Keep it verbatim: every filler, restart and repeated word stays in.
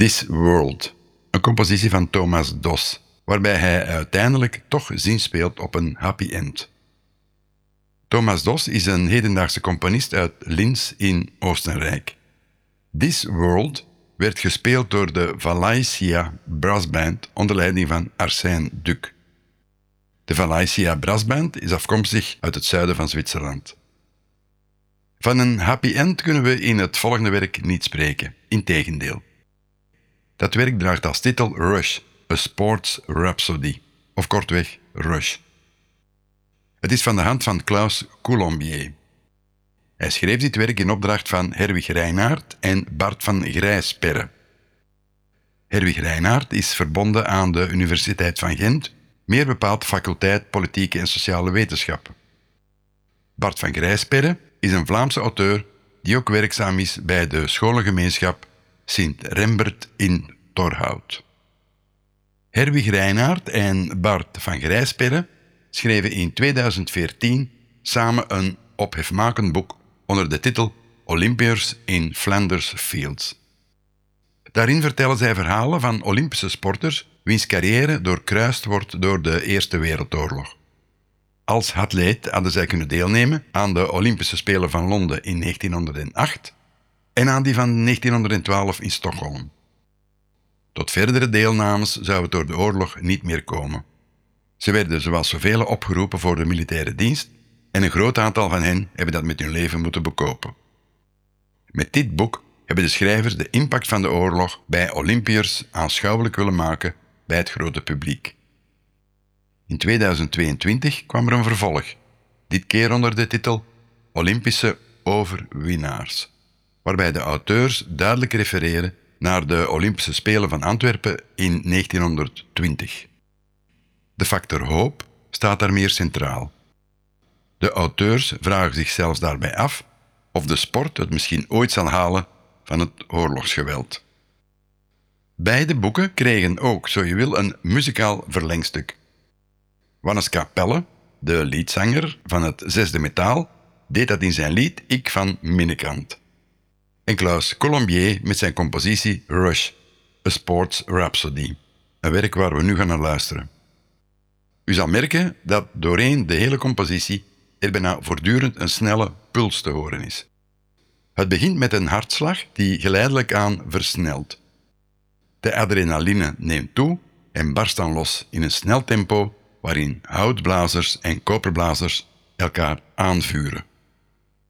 This World, een compositie van Thomas Doss, waarbij hij uiteindelijk toch zinspeelt op een happy end. Thomas Doss is een hedendaagse componist uit Linz in Oostenrijk. This World werd gespeeld door de Valaissia Brassband onder leiding van Arsène Duc. De Valaissia Brassband is afkomstig uit het zuiden van Zwitserland. Van een happy end kunnen we in het volgende werk niet spreken, integendeel. Dat werk draagt als titel Rush, A Sports Rhapsody, of kortweg Rush. Het is van de hand van Klaus Coulombier. Hij schreef dit werk in opdracht van Herwig Reinaert en Bart van Grijsperre. Herwig Reinaert is verbonden aan de Universiteit van Gent, meer bepaald faculteit Politieke en Sociale Wetenschappen. Bart van Grijsperre is een Vlaamse auteur die ook werkzaam is bij de scholengemeenschap Sint Rembert in Torhout. Herwig Reinaert en Bart van Grijsperre schreven in tweeduizend veertien samen een ophefmakend boek onder de titel Olympiërs in Flanders Fields. Daarin vertellen zij verhalen van Olympische sporters wiens carrière doorkruist wordt door de Eerste Wereldoorlog. Als atleet hadden zij kunnen deelnemen aan de Olympische Spelen van Londen in negentienhonderdacht en aan die van negentienhonderdtwaalf in Stockholm. Tot verdere deelnames zou het door de oorlog niet meer komen. Ze werden zoals zoveel opgeroepen voor de militaire dienst en een groot aantal van hen hebben dat met hun leven moeten bekopen. Met dit boek hebben de schrijvers de impact van de oorlog bij Olympiërs aanschouwelijk willen maken bij het grote publiek. In tweeduizend tweeëntwintig kwam er een vervolg, dit keer onder de titel Olympische Overwinnaars, waarbij de auteurs duidelijk refereren naar de Olympische Spelen van Antwerpen in negentienhonderdtwintig. De factor hoop staat daar meer centraal. De auteurs vragen zich zelfs daarbij af of de sport het misschien ooit zal halen van het oorlogsgeweld. Beide boeken kregen ook, zo je wil, een muzikaal verlengstuk. Wannes Capelle, de liedzanger van het Zesde Metaal, deed dat in zijn lied Ik van Minnekant. En Klaus Coulombier met zijn compositie Rush, A Sports Rhapsody, een werk waar we nu gaan naar luisteren. U zal merken dat doorheen de hele compositie er bijna voortdurend een snelle puls te horen is. Het begint met een hartslag die geleidelijk aan versnelt. De adrenaline neemt toe en barst dan los in een snel tempo waarin houtblazers en koperblazers elkaar aanvuren.